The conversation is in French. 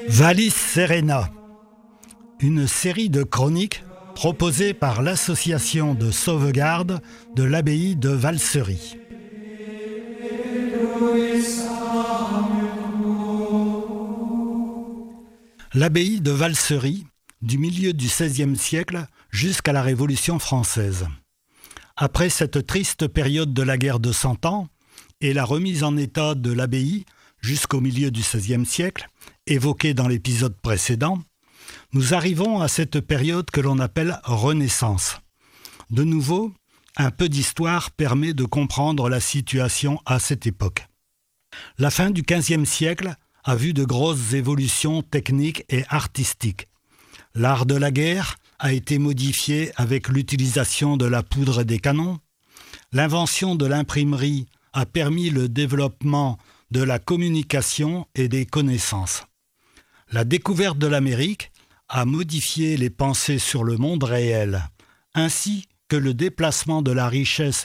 Vallis Serena, une série de chroniques proposées par l'association de sauvegarde de l'abbaye de Valsery. L'abbaye de Valsery, du milieu du XVIe siècle jusqu'à la Révolution française. Après cette triste période de la guerre de Cent Ans et la remise en état de l'abbaye jusqu'au milieu du XVIe siècle, évoquée dans l'épisode précédent, nous arrivons à cette période que l'on appelle Renaissance. De nouveau, un peu d'histoire permet de comprendre la situation à cette époque. La fin du XVe siècle a vu de grosses évolutions techniques et artistiques. L'art de la guerre a été modifié avec l'utilisation de la poudre et des canons. L'invention de l'imprimerie a permis le développement de la communication et des connaissances. La découverte de l'Amérique a modifié les pensées sur le monde réel, ainsi que le déplacement de la richesse